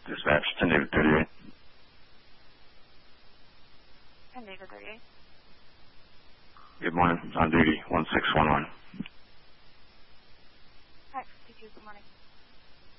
Dispatch 10 David 38. 10 David 38. Good morning. On duty 1611.